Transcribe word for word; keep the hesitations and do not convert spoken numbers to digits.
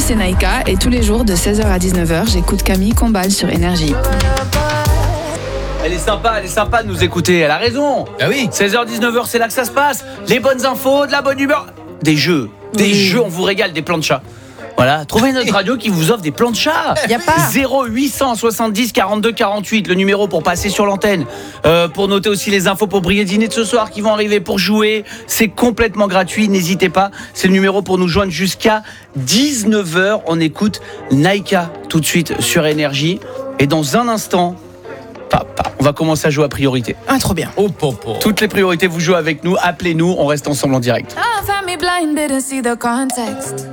c'est Naïka et tous les jours de seize heures à dix-neuf heures, j'écoute Camille Combal sur Énergie. Elle est sympa, elle est sympa de nous écouter, elle a raison. Ah oui. seize heures dix-neuf heures, c'est là que ça se passe. Les bonnes infos, de la bonne humeur, des jeux, des Oui. jeux, on vous régale, des plans de chat. Voilà, trouvez notre radio qui vous offre des plans de chat. Y a pas. zéro huit cent soixante-dix quarante-deux quarante-huit, le numéro pour passer sur l'antenne, euh, pour noter aussi les infos pour briller dîner de ce soir qui vont arriver, pour jouer. C'est complètement gratuit, n'hésitez pas. C'est le numéro pour nous joindre jusqu'à dix-neuf heures. On écoute Naïka tout de suite sur Énergie. Et dans un instant, papa, on va commencer à jouer à priorité. Ah, trop bien. Oh, popo. Toutes les priorités, vous jouez avec nous. Appelez-nous, on reste ensemble en direct. I've had me blinded and see the context.